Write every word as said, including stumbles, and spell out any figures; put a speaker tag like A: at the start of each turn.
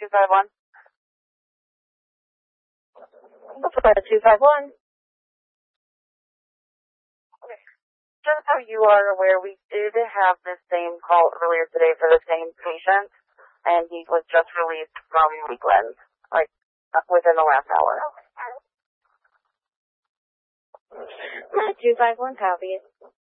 A: two five one. Florida two five one. Okay. Just so you are aware, we did have the same call earlier today for the same patient, and he was just released from Lakeland, like within the last hour. two five one, copy.